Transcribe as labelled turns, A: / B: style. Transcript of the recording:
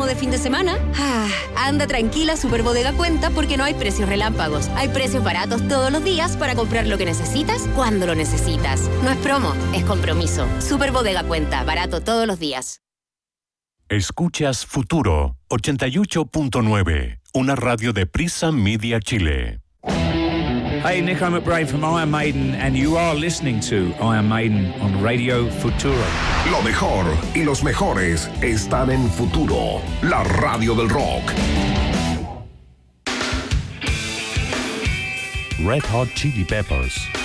A: promo de fin de semana? Anda tranquila, Superbodega Cuenta, porque no hay precios relámpagos. Hay precios baratos todos los días para comprar lo que necesitas cuando lo necesitas. No es promo, es compromiso. Superbodega Cuenta, barato todos los días.
B: Escuchas Futuro 88.9, una radio de Prisa Media Chile.
C: Hey, Nico McBrain from Iron Maiden, and you are listening to Iron Maiden on Radio Futuro.
D: Lo mejor y los mejores están en Futuro, la radio del rock.
B: Red Hot Chili Peppers,